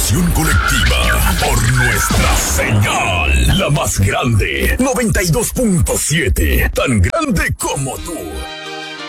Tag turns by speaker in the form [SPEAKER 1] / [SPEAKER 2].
[SPEAKER 1] Emoción colectiva por nuestra señal, la más grande, 92.7, tan grande como tú.